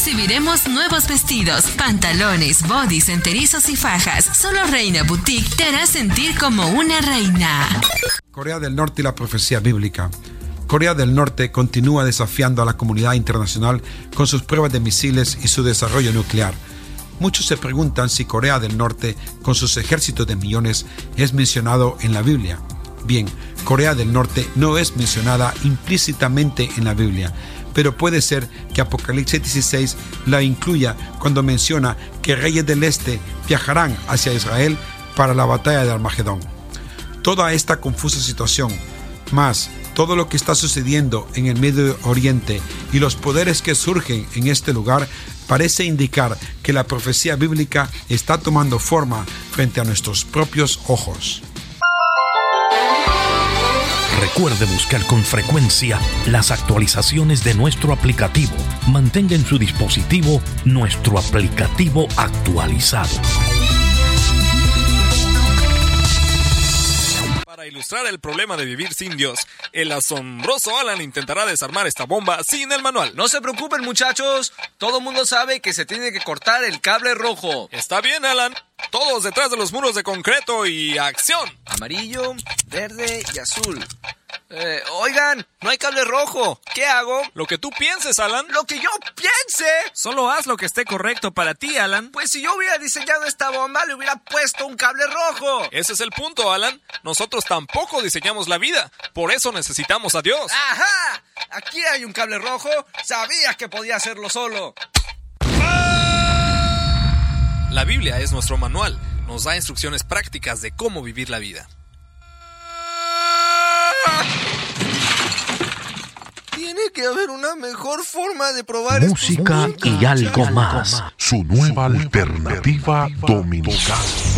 Exhibiremos nuevos vestidos, pantalones, bodys, enterizos y fajas. Solo Reina Boutique te hará sentir como una reina. Corea del Norte y la profecía bíblica. Corea del Norte continúa desafiando a la comunidad internacional con sus pruebas de misiles y su desarrollo nuclear. Muchos se preguntan si Corea del Norte, con sus ejércitos de millones, es mencionado en la Biblia. Bien, Corea del Norte no es mencionada implícitamente en la Biblia, pero puede ser que Apocalipsis 16 la incluya cuando menciona que reyes del este viajarán hacia Israel para la batalla de Armagedón. Toda esta confusa situación, más todo lo que está sucediendo en el Medio Oriente y los poderes que surgen en este lugar, parece indicar que la profecía bíblica está tomando forma frente a nuestros propios ojos. Recuerde buscar con frecuencia las actualizaciones de nuestro aplicativo. Mantenga en su dispositivo nuestro aplicativo actualizado. Para ilustrar el problema de vivir sin Dios, el asombroso Alan intentará desarmar esta bomba sin el manual. No se preocupen, muchachos. Todo mundo sabe que se tiene que cortar el cable rojo. Está bien, Alan. Todos detrás de los muros de concreto y ¡acción! Amarillo, verde y azul. Oigan, no hay cable rojo. ¿Qué hago? Lo que tú pienses, Alan. ¡Lo que yo piense! Solo haz lo que esté correcto para ti, Alan. Pues si yo hubiera diseñado esta bomba, le hubiera puesto un cable rojo. Ese es el punto, Alan. Nosotros tampoco diseñamos la vida. Por eso necesitamos a Dios. ¡Ajá! Aquí hay un cable rojo. Sabía que podía hacerlo solo. La Biblia es nuestro manual. Nos da instrucciones prácticas de cómo vivir la vida. Tiene que haber una mejor forma de probar Música y algo más. Su nueva alternativa dominical.